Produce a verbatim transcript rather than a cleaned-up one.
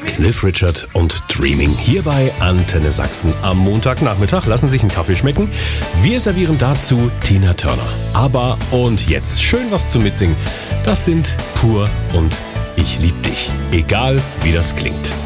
Cliff Richard und Dreaming hier bei Antenne Sachsen am Montagnachmittag. Lassen sich einen Kaffee schmecken. Wir servieren dazu Tina Turner. Aber und jetzt schön was zum Mitsingen. Das sind Pur und Ich lieb dich. Egal wie das klingt.